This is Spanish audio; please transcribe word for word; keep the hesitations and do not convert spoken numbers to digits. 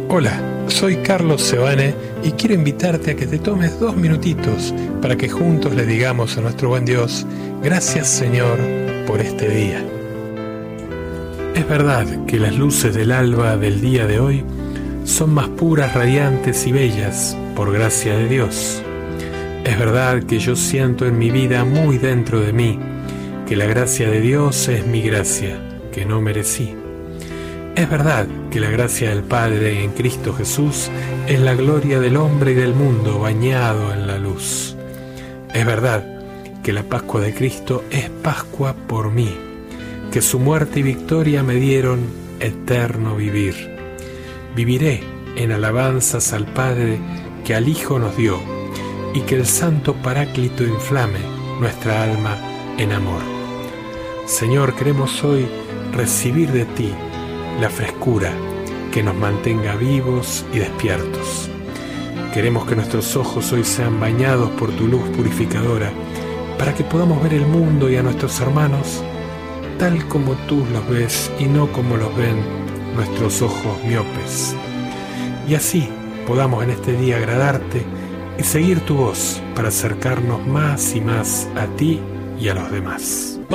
Hola, soy Carlos Sebane y quiero invitarte a que te tomes dos minutitos para que juntos le digamos a nuestro buen Dios, gracias Señor por este día. Es verdad que las luces del alba del día de hoy son más puras, radiantes y bellas por gracia de Dios. Es verdad que yo siento en mi vida muy dentro de mí que la gracia de Dios es mi gracia, que no merecí. Es verdad que la gracia del Padre en Cristo Jesús es la gloria del hombre y del mundo bañado en la luz. Es verdad que la Pascua de Cristo es Pascua por mí, que su muerte y victoria me dieron eterno vivir. Viviré en alabanzas al Padre que al Hijo nos dio, y que el Santo Paráclito inflame nuestra alma en amor. Señor, queremos hoy recibir de ti la frescura que nos mantenga vivos y despiertos. Queremos que nuestros ojos hoy sean bañados por tu luz purificadora, para que podamos ver el mundo y a nuestros hermanos tal como tú los ves y no como los ven nuestros ojos miopes. Y así podamos en este día agradarte y seguir tu voz para acercarnos más y más a ti y a los demás.